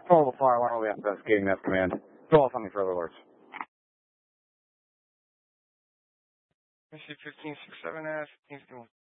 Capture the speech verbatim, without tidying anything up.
Total fire, one only investigating that command. Go off on me further alerts. I see fifteen six seven F,